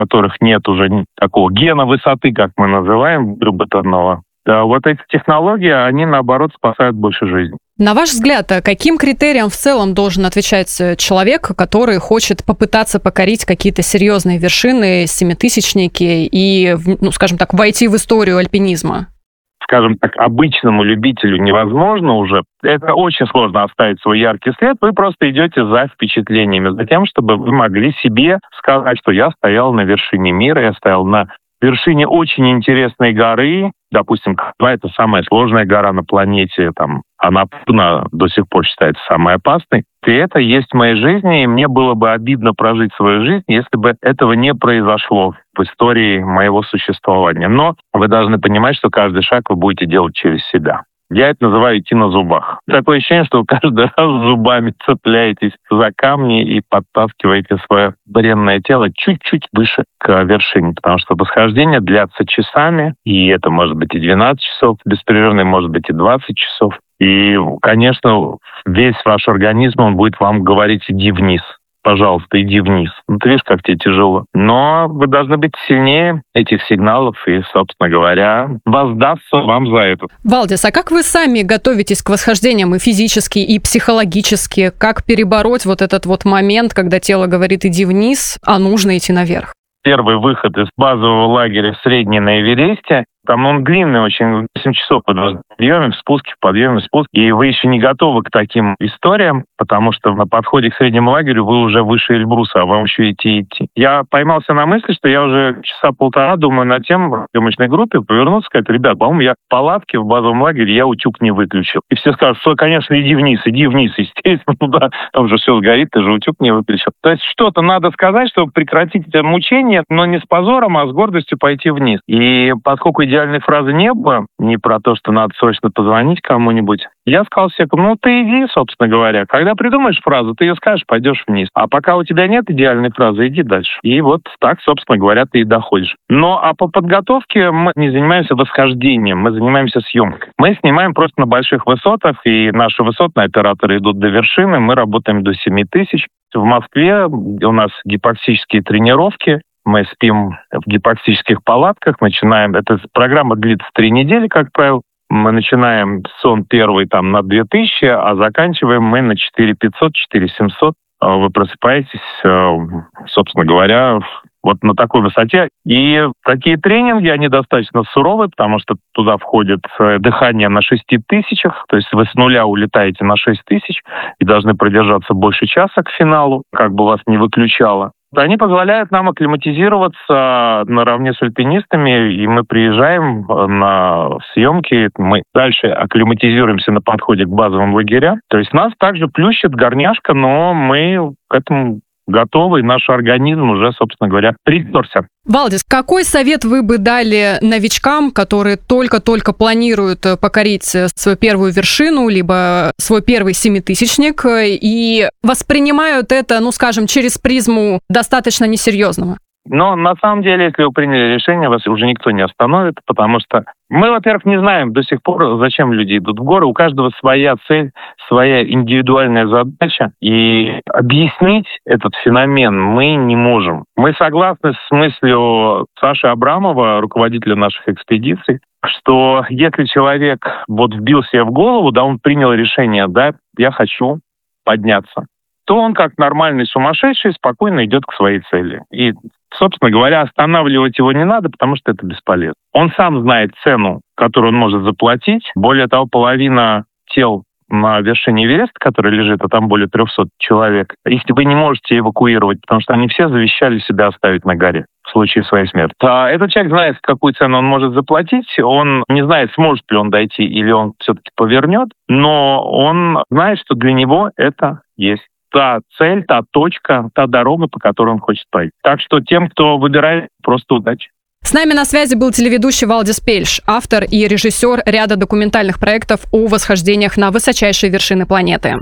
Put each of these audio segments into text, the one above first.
которых нет уже такого гена высоты, как мы называем, рюботорного. Да, вот эти технологии, они, наоборот, спасают больше жизней. На ваш взгляд, каким критериям в целом должен отвечать человек, который хочет попытаться покорить какие-то серьезные вершины, семитысячники и, скажем так, войти в историю альпинизма? Скажем так, обычному любителю невозможно уже. Это очень сложно оставить свой яркий след. Вы просто идете за впечатлениями, за тем, чтобы вы могли себе сказать, что я стоял на вершине мира, я стоял на вершине очень интересной горы. Допустим, К2 — это самая сложная гора на планете. Там Анапурна до сих пор считается самой опасной. И это есть в моей жизни, и мне было бы обидно прожить свою жизнь, если бы этого не произошло в истории моего существования. Но вы должны понимать, что каждый шаг вы будете делать через себя. Я это называю идти на зубах. Такое ощущение, что вы каждый раз зубами цепляетесь за камни и подтаскиваете свое бренное тело чуть-чуть выше к вершине, потому что восхождение длятся часами, и это может быть и 12 часов беспрерывно, может быть и 20 часов. И, конечно, весь ваш организм, он будет вам говорить: иди вниз. Пожалуйста, иди вниз. Ты видишь, как тебе тяжело. Но вы должны быть сильнее этих сигналов, и, собственно говоря, воздастся вам за это. Валдис, а как вы сами готовитесь к восхождениям и физически, и психологически? Как перебороть вот этот вот момент, когда тело говорит: иди вниз, а нужно идти наверх? Первый выход из базового лагеря в Средний на Эвересте. Там он длинный очень, 8 часов в подъеме, в спуске, в подъеме, в спуске. И вы еще не готовы к таким историям, потому что на подходе к Среднему лагерю вы уже выше Эльбруса, а вам еще идти. Я поймался на мысли, что я уже часа полтора думаю над тем, в съемочной группе повернуться, сказать: ребят, по-моему, я в палатке в базовом лагере, я утюг не выключил. И все скажут, что, конечно, иди вниз, естественно, да, там же все сгорит, ты же утюг не выключил. То есть что-то надо сказать, чтобы прекратить это мучение, но не с позором, а с гордостью пойти вниз. И поскольку идеальной фразы не было, не про то, что надо срочно позвонить кому-нибудь, я сказал себе: ты иди, собственно говоря. Когда придумаешь фразу, ты ее скажешь, пойдешь вниз. А пока у тебя нет идеальной фразы, иди дальше. И вот так, собственно говоря, ты и доходишь. А по подготовке мы не занимаемся восхождением, мы занимаемся съемкой. Мы снимаем просто на больших высотах, и наши высотные операторы идут до вершины, мы работаем до 7000. В Москве у нас гипоксические тренировки. Мы спим в гипоксических палатках, начинаем... Эта программа длится 3 недели, как правило. Мы начинаем сон первый на 2000, а заканчиваем мы на 4500, 4700. Вы просыпаетесь, собственно говоря, вот на такой высоте. И такие тренинги, они достаточно суровые, потому что туда входит дыхание на 6000, то есть вы с нуля улетаете на 6000 и должны продержаться больше часа к финалу, как бы вас не выключало. Они позволяют нам акклиматизироваться наравне с альпинистами, и мы приезжаем на съемки, мы дальше акклиматизируемся на подходе к базовым лагерям. То есть нас также плющит горняшка, но мы к этому готовы, и наш организм уже, собственно говоря, приперся. Валдис, какой совет вы бы дали новичкам, которые только-только планируют покорить свою первую вершину, либо свой первый семитысячник, и воспринимают это, скажем, через призму достаточно несерьезного? Но на самом деле, если вы приняли решение, вас уже никто не остановит, потому что мы, во-первых, не знаем до сих пор, зачем люди идут в горы. У каждого своя цель, своя индивидуальная задача. И объяснить этот феномен мы не можем. Мы согласны с мыслью Саши Абрамова, руководителя наших экспедиций, что если человек вбил себе в голову, он принял решение, я хочу подняться, то он, как нормальный сумасшедший, спокойно идет к своей цели. И, собственно говоря, останавливать его не надо, потому что это бесполезно. Он сам знает цену, которую он может заплатить. Более того, половина тел на вершине Эвереста, который лежит, а там более 300 человек, их вы не можете эвакуировать, потому что они все завещали себя оставить на горе в случае своей смерти. А этот человек знает, какую цену он может заплатить, он не знает, сможет ли он дойти или он все-таки повернет, но он знает, что для него это есть та цель, та точка, та дорога, по которой он хочет пойти. Так что тем, кто выбирает, просто удачи. С нами на связи был телеведущий Валдис Пельш, автор и режиссер ряда документальных проектов о восхождениях на высочайшие вершины планеты.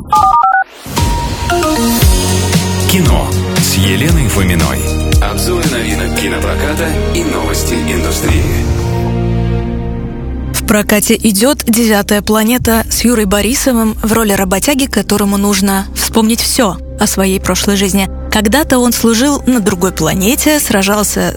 Кино с Еленой Фоминой. Обзоры новинок кинопроката и новости индустрии. В прокате идет «Девятая планета» с Юрой Борисовым в роли работяги, которому нужно вспомнить все. о своей прошлой жизни. Когда-то он служил на другой планете, сражался